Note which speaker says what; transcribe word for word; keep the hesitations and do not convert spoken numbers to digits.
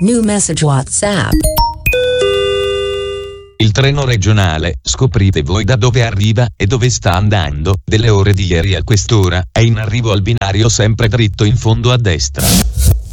Speaker 1: New message WhatsApp.
Speaker 2: Il treno regionale, scoprite voi da dove arriva e dove sta andando, delle ore di ieri a quest'ora, è in arrivo al binario sempre dritto in fondo a destra.